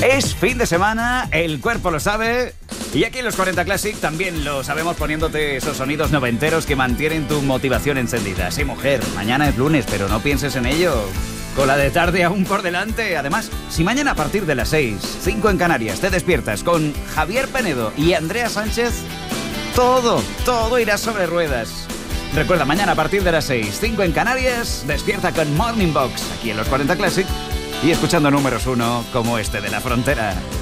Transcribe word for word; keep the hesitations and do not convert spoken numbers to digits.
Es fin de semana, el cuerpo lo sabe. Y aquí en los cuarenta Classic también lo sabemos, poniéndote esos sonidos noventeros que mantienen tu motivación encendida. Sí, mujer, mañana es lunes, pero no pienses en ello. Con la de tarde aún por delante. Además, si mañana a partir de las seis, cinco en Canarias, te despiertas con Javier Penedo y Andrea Sánchez, todo, todo irá sobre ruedas. Recuerda, mañana a partir de las seis, cinco en Canarias, despierta con Morning Box, aquí en los cuarenta Classic, y escuchando números uno como este de La Frontera.